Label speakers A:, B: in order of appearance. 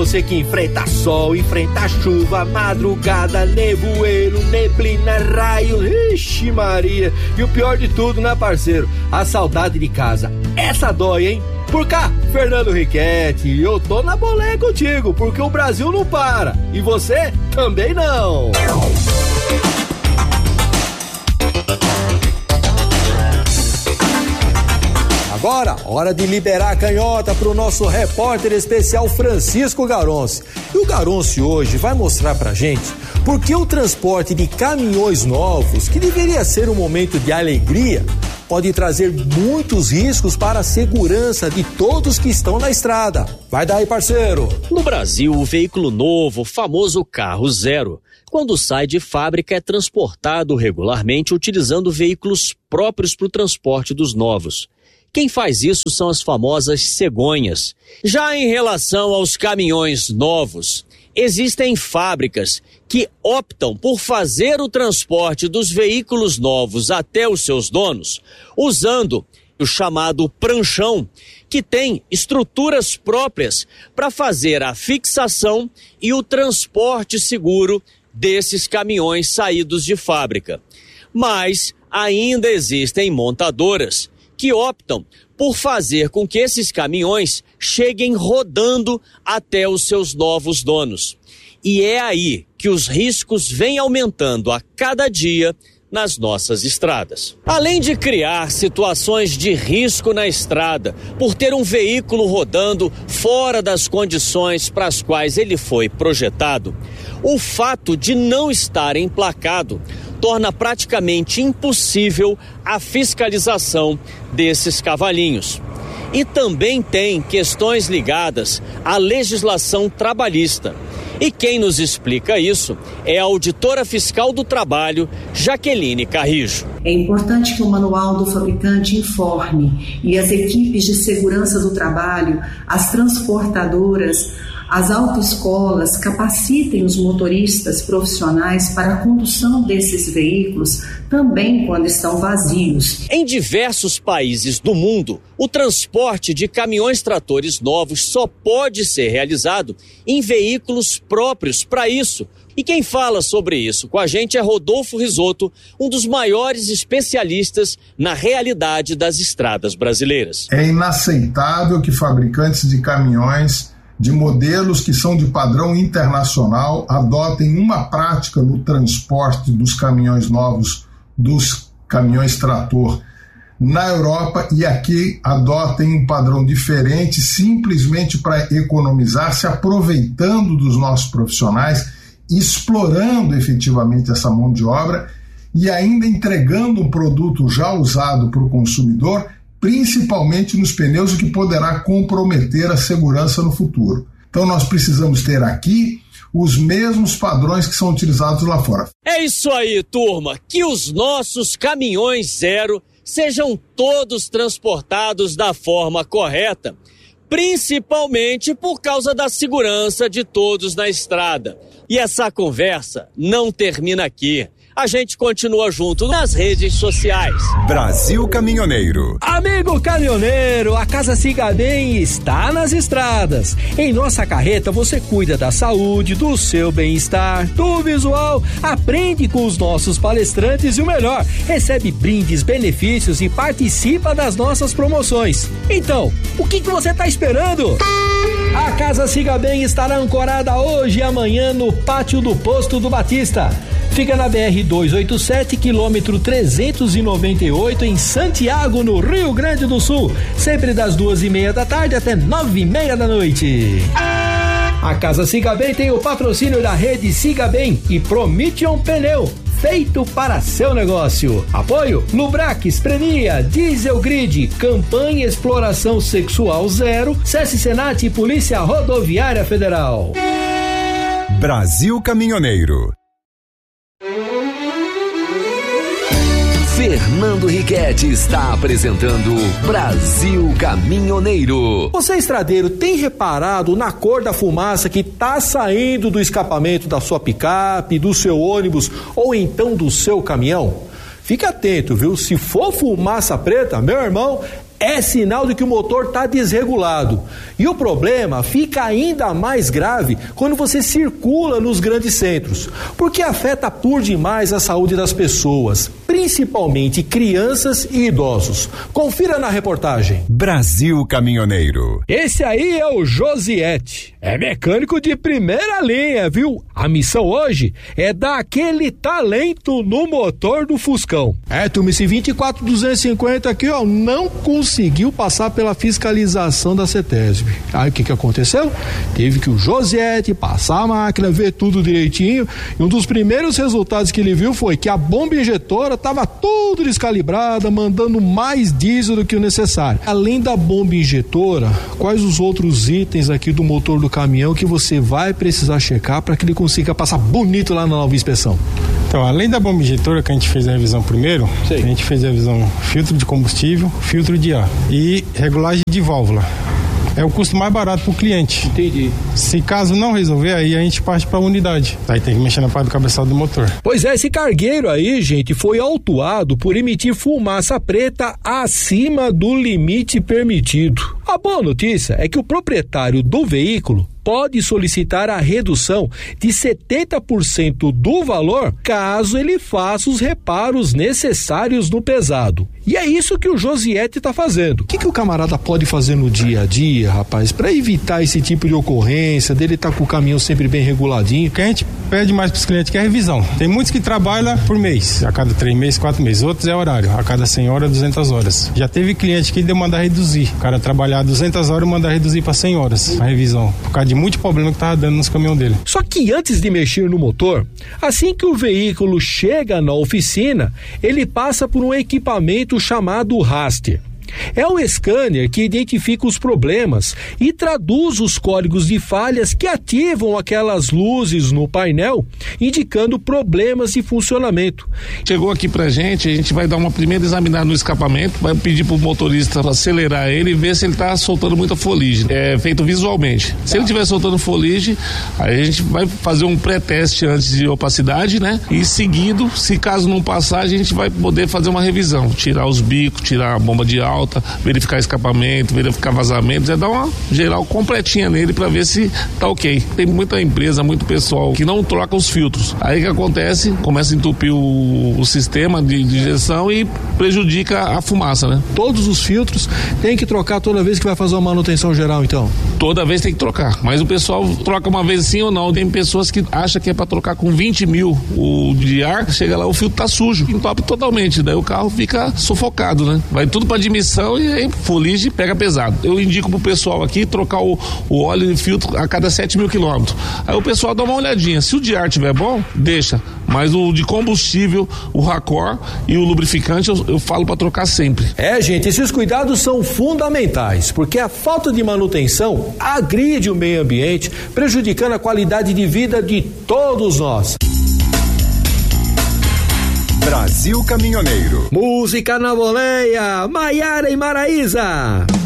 A: você que enfrenta sol, enfrenta chuva, madrugada, nevoeiro, neblina, raio, ixi Maria. E o pior de tudo, né, parceiro? A saudade de casa. Essa dói, hein? Por cá, Fernando Riquetti, eu tô na boleia contigo, porque o Brasil não para. E você também não. Agora, hora de liberar a canhota para o nosso repórter especial Francisco Garonce. E o Garonce hoje vai mostrar pra gente por que o transporte de caminhões novos, que deveria ser um momento de alegria, pode trazer muitos riscos para a segurança de todos que estão na estrada. Vai daí, parceiro!
B: No Brasil, o veículo novo, o famoso carro zero, quando sai de fábrica é transportado regularmente utilizando veículos próprios para o transporte dos novos. Quem faz isso são as famosas cegonhas. Já em relação aos caminhões novos, existem fábricas que optam por fazer o transporte dos veículos novos até os seus donos, usando o chamado pranchão, que tem estruturas próprias para fazer a fixação e o transporte seguro desses caminhões saídos de fábrica. Mas ainda existem montadoras que optam por fazer com que esses caminhões cheguem rodando até os seus novos donos. E é aí que os riscos vêm aumentando a cada dia nas nossas estradas. Além de criar situações de risco na estrada, por ter um veículo rodando fora das condições para as quais ele foi projetado, o fato de não estar emplacado torna praticamente impossível a fiscalização desses cavalinhos. E também tem questões ligadas à legislação trabalhista. E quem nos explica isso é a auditora fiscal do trabalho, Jaqueline Carrijo.
C: É importante que o manual do fabricante informe e as equipes de segurança do trabalho, as transportadoras, as autoescolas capacitem os motoristas profissionais para a condução desses veículos também quando estão vazios.
B: Em diversos países do mundo, o transporte de caminhões-tratores novos só pode ser realizado em veículos próprios para isso. E quem fala sobre isso com a gente é Rodolfo Risotto, um dos maiores especialistas na realidade das estradas brasileiras.
D: É inaceitável que fabricantes de caminhões de modelos que são de padrão internacional adotem uma prática no transporte dos caminhões novos, dos caminhões trator na Europa, e aqui adotem um padrão diferente simplesmente para economizar, se aproveitando dos nossos profissionais, explorando efetivamente essa mão de obra e ainda entregando um produto já usado para o consumidor, principalmente nos pneus, o que poderá comprometer a segurança no futuro. Então nós precisamos ter aqui os mesmos padrões que são utilizados lá fora.
B: É isso aí, turma, que os nossos caminhões zero sejam todos transportados da forma correta, principalmente por causa da segurança de todos na estrada. E essa conversa não termina aqui. A gente continua junto nas redes sociais.
E: Brasil Caminhoneiro.
A: Amigo caminhoneiro, a Casa Siga Bem está nas estradas. Em nossa carreta você cuida da saúde, do seu bem-estar, do visual, aprende com os nossos palestrantes e o melhor, recebe brindes, benefícios e participa das nossas promoções. Então, o que você está esperando? A Casa Siga Bem estará ancorada hoje e amanhã no pátio do Posto do Batista. Fica na BR-287, quilômetro 398, em Santiago, no Rio Grande do Sul. Sempre das 2:30 da tarde até 9:30 da noite. A Casa Siga Bem tem o patrocínio da rede Siga Bem e Prometion Pneu, feito para seu negócio. Apoio Lubrax, Prenia, Diesel Grid, Campanha Exploração Sexual Zero, SESC Senat e Polícia Rodoviária Federal.
E: Brasil Caminhoneiro.
F: Fernando Riquetti está apresentando Brasil Caminhoneiro.
A: Você, estradeiro, tem reparado na cor da fumaça que tá saindo do escapamento da sua picape, do seu ônibus ou então do seu caminhão? Fique atento, viu? Se for fumaça preta, meu irmão, é sinal de que o motor está desregulado. E o problema fica ainda mais grave quando você circula nos grandes centros, porque afeta por demais a saúde das pessoas, principalmente crianças e idosos. Confira na reportagem.
E: Brasil Caminhoneiro.
A: Esse aí é o Josiete. É mecânico de primeira linha, viu? A missão hoje é dar aquele talento no motor do Fuscão. Turma, esse 24250 aqui, ó, não conseguiu passar pela fiscalização da CETESB. Aí o que aconteceu? Teve que o Josiete passar a máquina, ver tudo direitinho, e um dos primeiros resultados que ele viu foi que a bomba injetora estava tudo descalibrada, mandando mais diesel do que o necessário. Além da bomba injetora, quais os outros itens aqui do motor do caminhão que você vai precisar checar para que ele consiga passar bonito lá na nova inspeção?
G: Então, além da bomba injetora que a gente fez a revisão primeiro, a gente fez a revisão filtro de combustível, filtro de ar e regulagem de válvula. É o custo mais barato para o cliente.
A: Entendi.
G: Se caso não resolver, aí a gente parte para a unidade. Aí tem que mexer na parte do cabeçalho do motor.
A: Pois é, esse cargueiro aí, gente, foi autuado por emitir fumaça preta acima do limite permitido. A boa notícia é que o proprietário do veículo pode solicitar a redução de 70% do valor caso ele faça os reparos necessários no pesado. E é isso que o Josiete está fazendo. O que o camarada pode fazer no dia a dia, rapaz, para evitar esse tipo de ocorrência, dele estar com o caminhão sempre bem reguladinho?
G: O que a gente pede mais para os clientes que é a revisão. Tem muitos que trabalham por mês, a cada 3 meses, 4 meses. Outros é horário, a cada 100 horas, 200 horas. Já teve cliente que deu mandar reduzir. O cara trabalhar 200 horas e mandar reduzir para 100 horas a revisão, por causa de muito problema que tava dando nos caminhões dele.
A: Só que antes de mexer no motor, assim que o veículo chega na oficina, ele passa por um equipamento chamado raster. É um scanner que identifica os problemas e traduz os códigos de falhas que ativam aquelas luzes no painel, indicando problemas de funcionamento.
H: Chegou aqui pra gente, a gente vai dar uma primeira examinada no escapamento, vai pedir pro motorista acelerar ele e ver se ele tá soltando muita fuligem. É feito visualmente. Se ele estiver soltando fuligem, aí a gente vai fazer um pré-teste antes de opacidade, né? E seguido, se caso não passar, a gente vai poder fazer uma revisão, tirar os bicos, tirar a bomba de alta, verificar escapamento, verificar vazamentos, dar uma geral completinha nele para ver se tá ok. Tem muita empresa, muito pessoal que não troca os filtros. Aí o que acontece? Começa a entupir o sistema de injeção e prejudica a fumaça, né?
A: Todos os filtros tem que trocar toda vez que vai fazer uma manutenção geral, então?
H: Toda vez tem que trocar, mas o pessoal troca uma vez sim ou não. Tem pessoas que acham que é para trocar com 20 mil o de ar, chega lá, o filtro tá sujo, entope totalmente, daí o carro fica sufocado, né? Vai tudo para admissão e aí fuligem pega pesado. Eu indico pro pessoal aqui trocar o óleo e filtro a cada 7 mil quilômetros. Aí o pessoal dá uma olhadinha, se o de ar tiver bom, deixa, mas o de combustível, o Racor e o lubrificante eu falo para trocar sempre.
A: Gente, esses cuidados são fundamentais, porque a falta de manutenção agride o meio ambiente, prejudicando a qualidade de vida de todos nós.
E: Brasil Caminhoneiro.
A: Música na boleia, Maiara e Maraísa.